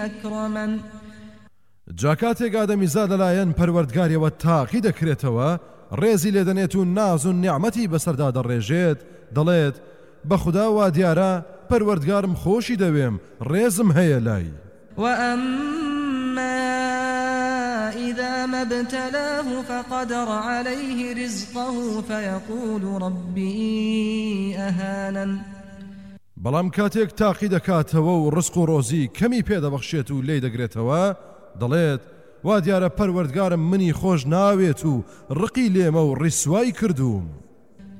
أكرمن جاکاتێک ئادەمیزاد لەلایەن پەروەردگاریەوە تاقی دەکرێتەوە ڕێزی لێدەنێت و ناز و نیعمەتی بەسەردا دەڕێژێت دەڵێت بە خوددا وا دیارە پەروەردگارم خۆشی دەوێم ڕێزم هەیە لای وأما إذا ما ابتلاه فقدر عليه رزقه فيقول ربي أهانن بەڵام کاتێک تاقی دەکاتەوە و ڕزق و ڕۆزی کەمی پێدەبەخشێت و لێی دەگرێتەوە دەڵێت وا دیارە پەروەردگارم منی خۆش ناوێت و ڕقی لێمە و ڕیسوای کردووم